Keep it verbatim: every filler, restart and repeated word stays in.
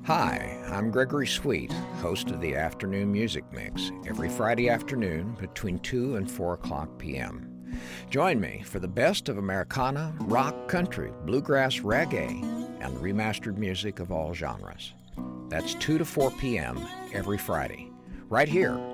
Hi, I'm Gregory Sweet, host of the Afternoon Music Mix, every Friday afternoon between two and four o'clock p.m. Join me for the best of Americana, rock, country, bluegrass, reggae, and remastered music of all genres. That's two to four p.m. every Friday, right here